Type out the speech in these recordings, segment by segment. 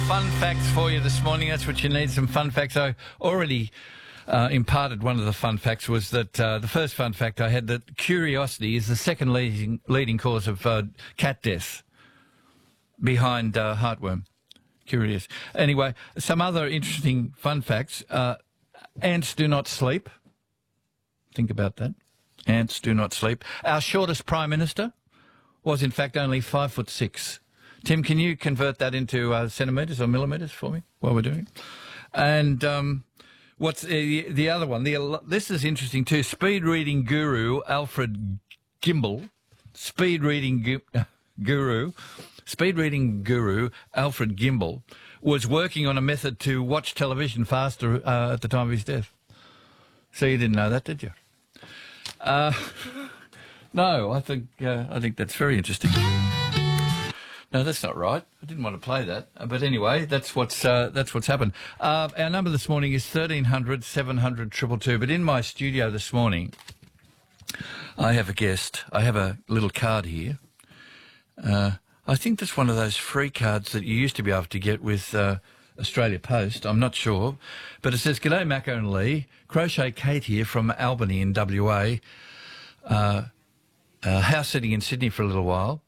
fun facts for you this morning. That's what you need, some fun facts. I already imparted one of the fun facts was that the first fun fact I had that curiosity is the second leading cause of cat death behind heartworm. Curious. Anyway, some other interesting fun facts. Ants do not sleep. Think about that. Ants do not sleep. Our shortest Prime Minister was, in fact, only 5'6". Tim, can you convert that into centimetres or millimetres for me while we're doing it? And what's the other one? This is interesting too. Speed reading guru Alfred Gimbel. Speed reading guru Alfred Gimbel was working on a method to watch television faster at the time of his death. So you didn't know that, did you? No, I think that's very interesting. No, that's not right. I didn't want to play that, but anyway, that's what's happened. Our number this morning is 1300 700 222. But in my studio this morning, I have a guest. I have a little card here. I think that's one of those free cards that you used to be able to get with Australia Post. I'm not sure, but it says, "G'day, Macca and Lee. Crochet Kate here from Albany in WA. House sitting in Sydney for a little while."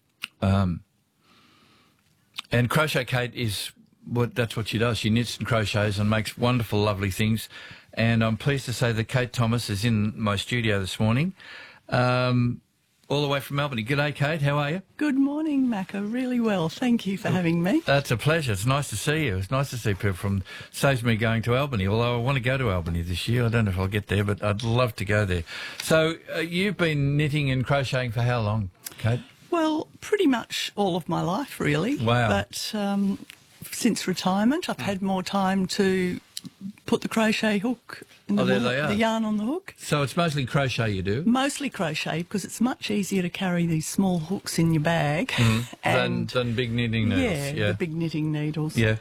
And Crochet Kate that's what she does. She knits and crochets and makes wonderful, lovely things. And I'm pleased to say that Kate Thomas is in my studio this morning, all the way from Albany. G'day, Kate. How are you? Good morning, Macca. Really well. Thank you for having me. That's a pleasure. It's nice to see you. It's nice to see people from... Saves me going to Albany, although I want to go to Albany this year. I don't know if I'll get there, but I'd love to go there. So you've been knitting and crocheting for how long, Kate? Well, pretty much all of my life, really. Wow. But since retirement, I've had more time to put the crochet hook in the yarn on the hook. So it's mostly crochet you do? Mostly crochet, because it's much easier to carry these small hooks in your bag than big knitting needles. Yeah, the big knitting needles. Yeah.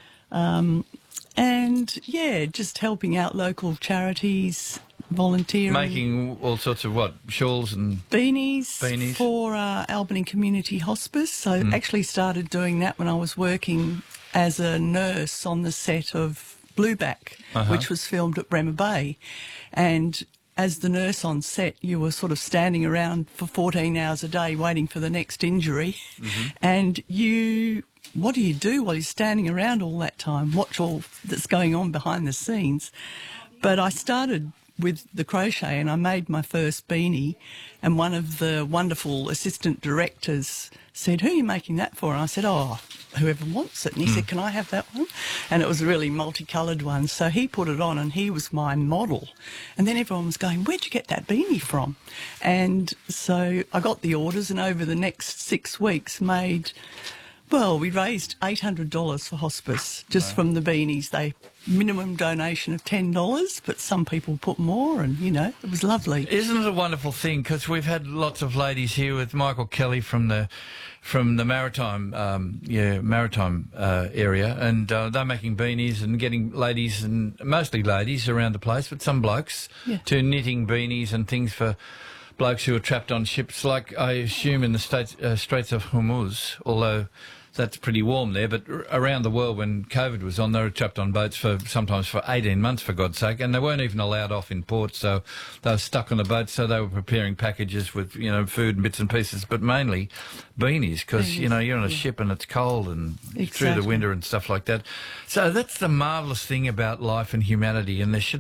And, yeah, just helping out local charities, volunteering. Making all sorts of what? Shawls and... Beanies. For Albany Community Hospice. So I actually started doing that when I was working as a nurse on the set of Blueback, which was filmed at Bremer Bay. And as the nurse on set, you were sort of standing around for 14 hours a day waiting for the next injury. And what do you do while you're standing around all that time? Watch all that's going on behind the scenes. But I started with the crochet and I made my first beanie, and one of the wonderful assistant directors said, "Who are you making that for?" And I said, "Oh, whoever wants it." And he said, "Can I have that one?" And it was a really multicoloured one. So he put it on and he was my model. And then everyone was going, "Where'd you get that beanie from?" And so I got the orders, and over the next 6 weeks we raised $800 for hospice just from the beanies. Minimum donation of $10, but some people put more, and, it was lovely. Isn't it a wonderful thing? Because we've had lots of ladies here with Michael Kelly from the maritime area, and they're making beanies and getting ladies, and mostly ladies around the place, but some blokes, to knitting beanies and things for blokes who are trapped on ships, like I assume in the Straits of Hormuz, although that's pretty warm there, but around the world when COVID was on, they were trapped on boats sometimes for 18 months, for God's sake, and they weren't even allowed off in port, so they were stuck on the boat, so they were preparing packages with, food and bits and pieces, but mainly beanies, because, you're on a ship and it's cold and through the winter and stuff like that. So that's the marvellous thing about life and humanity, and there should